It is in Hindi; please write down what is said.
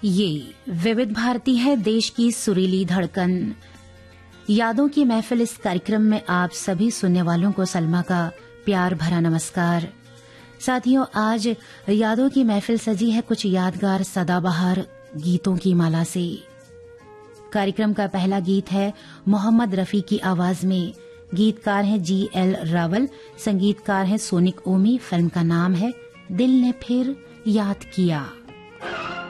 ये विविध भारती है, देश की सुरीली धड़कन। यादों की महफिल इस कार्यक्रम में आप सभी सुनने वालों को सलमा का प्यार भरा नमस्कार। साथियों, आज यादों की महफिल सजी है कुछ यादगार सदाबहार गीतों की माला से। कार्यक्रम का पहला गीत है मोहम्मद रफी की आवाज में। गीतकार हैं GL रावल, संगीतकार हैं सोनिक ओमी। फिल्म का नाम है दिल ने फिर याद किया।